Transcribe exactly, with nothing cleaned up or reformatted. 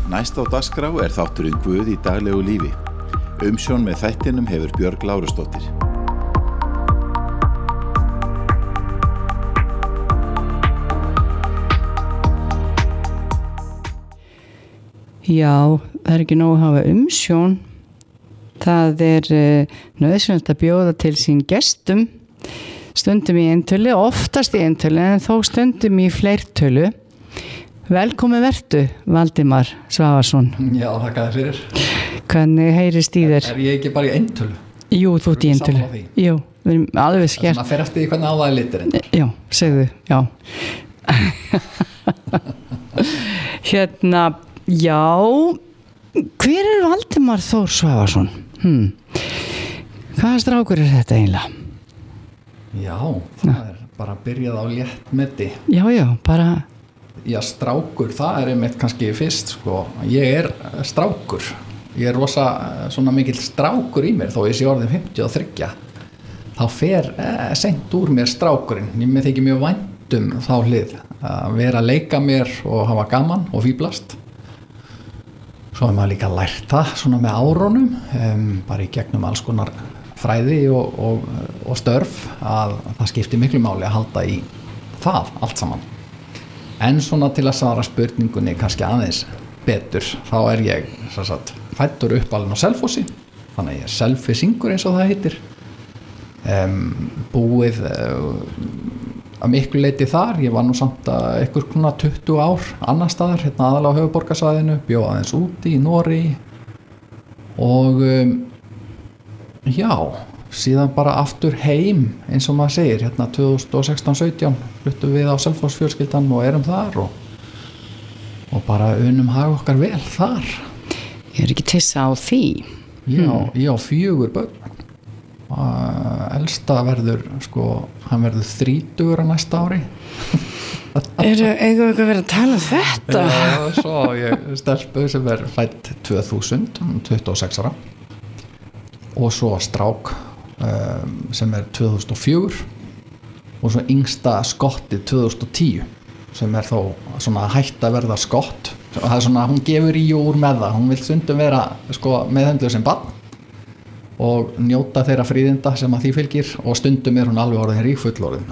Næst á dagskrá er þátturinn Guð í daglegu lífi. Umsjón með þættinum hefur Björg Lárusdóttir. Já, það er ekki nóg að hafa umsjón. Það er uh, nauðsynlegt að bjóða til sín gestum, stundum í eintölu, oftast í eintölu, en þó stundum í fleirtölu. Velkomin vertu, Valdimar Svavarsson. Já, þakka þér fyrir. Hvernig heyrist í þér? Er ég ekki bara í eintölu? Jú, þú ert í eintölu. Jú, við erum alveg skert. Það fer eftir því hvernig á það er liturinn. Já, segðu, já. Hérna, já, hver er Valdimar Þór Svavarsson? Hmm. Hvaða strákur er þetta eiginlega? Já, það ja. er bara byrjað á léttmeti. Já, já, bara... Já, strákur, það er einmitt kannski fyrst, sko. Ég er strákur. Ég er rosa svona mikill strákur í mér, þó ég sé orðin fimmtíu og þrjú. Þá fer eh, seint úr mér strákurinn. Ég með þykir mjög vænt um þá hlið. Að vera að leika mér og hafa gaman og fíblast. Svo er maður líka lært það svona með árunum, um, bara í gegnum alls konar fræði og, og, og störf, að það skiptir miklu máli að halda í það allt saman. En svona til að svara spurningunni kannski aðeins betur, þá er ég sagt, fæddur uppalinn á Selfossi, þannig að ég er selfisingur eins og það heitir. Um, búið uh, að miklu leyti þar, ég var nú samt að ykkur svona tuttugu ár annar staðar, hérna aðalega á höfuðborgarsvæðinu, bjó aðeins úti í Noregi og um, já, síðan bara aftur heim eins og maður segir, hérna tvö þúsund og sextán sautján fluttum við á Selfoss fjölskyldan og erum þar og, og bara unum hag okkar vel þar. Ég er ekki tissa á því. Já, hmm. ég á fjögur börn. Uh, elsta verður, sko, hann verður þrítugur á næsta ári. Er eitthvað að vera að tala um þetta? Já, svo ég stelpu sem er fædd tvö þúsund, tuttugu og sex ára. Og svo strák um, sem er tvö þúsund og fjögur og svo yngsta skotti tvö þúsund og tíu sem er þó svona hætt að verða skott. Það er svona, hún gefur í og úr með það, hún vil stundum vera sko, meðhöndluð sem barn og njóta þeirra fríðinda sem að því fylgir og stundum er hún alveg orðin ríkfullorðin.